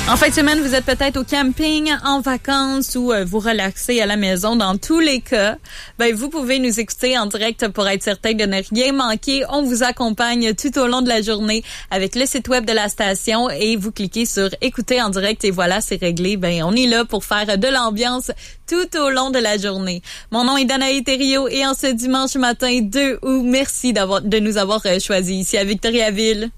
En fin de semaine, vous êtes peut-être au camping, en vacances ou vous relaxez à la maison. Dans tous les cas, vous pouvez nous écouter en direct pour être certain de ne rien manquer. On vous accompagne tout au long de la journée avec le site web de la station et vous cliquez sur écouter en direct et voilà, c'est réglé. On est là pour faire de l'ambiance tout au long de la journée. Mon nom est Danae Thériault et en ce dimanche matin 2 août, merci de nous avoir choisis ici à Victoriaville.